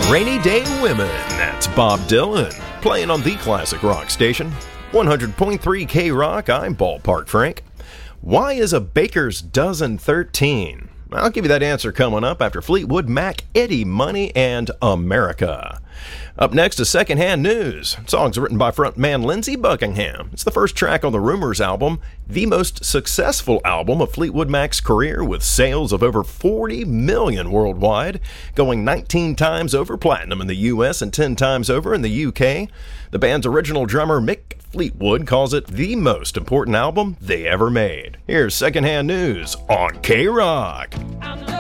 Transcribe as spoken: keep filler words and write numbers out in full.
Rainy Day Women, that's Bob Dylan, playing on the classic rock station. one hundred point three K-Rock, I'm Ballpark Frank. Why is a baker's dozen thirteen? I'll give you that answer coming up after Fleetwood Mac, Eddie Money, and America. Up next is Secondhand News. Songs written by frontman Lindsey Buckingham. It's the first track on the Rumors album, the most successful album of Fleetwood Mac's career, with sales of over forty million worldwide, going nineteen times over platinum in the U S and ten times over in the U K. The band's original drummer Mick Fleetwood calls it the most important album they ever made. Here's Secondhand News on K-Rock.